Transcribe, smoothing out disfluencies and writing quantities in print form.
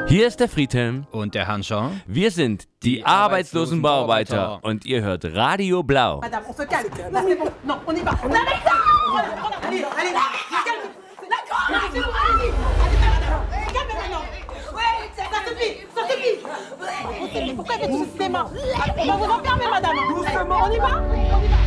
Hier ist der Friedhelm und der Hanscher. Wir sind die arbeitslosen Bauarbeiter und ihr hört Radio Blau. Madame, on se calme. Là, c'est bon. Non, on y va. On arrête ça. Allez, allez, calme. D'accord, c'est bon, allez-y. Allez, calme maintenant. Ouais, ça suffit. Pourquoi vous êtes tous des mains? On va vous enfermer, madame. Doucement. On y va.